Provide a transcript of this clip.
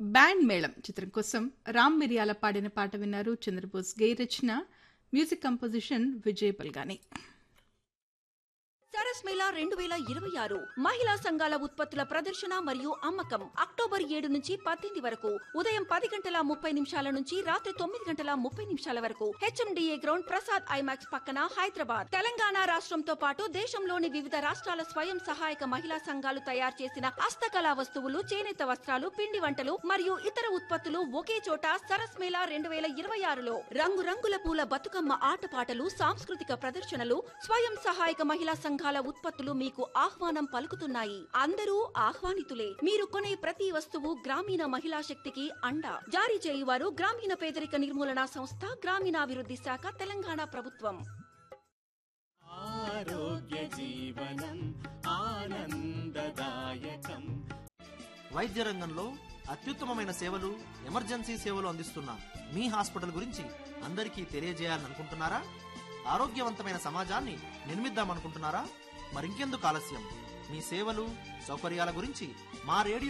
Band మేళం చిత్రం కోసం రామ్ మిరియాల పాడిన పాట విన్నారు. చంద్రబోస్ గేయ రచన, మ్యూజిక్ కంపోజిషన్ విజయ్ బల్గాని. సరస్ మేళా 2026 మహిళా సంఘాల ఉత్పత్తుల ప్రదర్శన మరియు అమ్మకం అక్టోబర్ 7 నుంచి 18 వరకు ఉదయం 10:30 నుంచి రాత్రి 9:30 వరకు HMDA గ్రౌండ్ ప్రసాద్ ఐమాక్స్ పక్కన హైదరాబాద్. తెలంగాణ రాష్ట్రంతో పాటు దేశంలోని వివిధ రాష్ట్రాల స్వయం సహాయక మహిళా సంఘాలు తయారు చేసిన హస్తకళా వస్తువులు, చేనేత వస్త్రాలు, పిండి వంటలు మరియు ఇతర ఉత్పత్తులు ఒకే చోట సరస్ మేళా 2026లో రంగురంగుల పూల బతుకమ్మ ఆటపాటలు, సాంస్కృతిక ప్రదర్శనలు, స్వయం సహాయక మహిళా సంఘాల ఉత్పత్తులు మీకు ఆహ్వానం పలుకుతున్నాయి. అందరూ ఆహ్వానితులే. మీరు కొనే ప్రతి వస్తువు గ్రామీణ మహిళా శక్తికి అండ. జారీ చేయువారు గ్రామీణ పేదరిక నిర్మూలన సంస్థ, గ్రామీణాభివృద్ధి శాఖ, తెలంగాణ ప్రభుత్వం. ఆరోగ్య జీవనం ఆనందదాయకం. వైద్య రంగంలో అత్యుత్తమమైన సేవలు, ఎమర్జెన్సీ సేవలు అందిస్తున్న మీ హాస్పిటల్ గురించి అందరికీ తెలియజేయాలనుకుంటున్నారా? ఆరోగ్యవంతమైన సమాజాన్ని నిర్మిద్దామనుకుంటున్నారా? మరింకెందుకు ఆలస్యం? మీ సేవలు, సౌకర్యాల గురించి మా రేడియో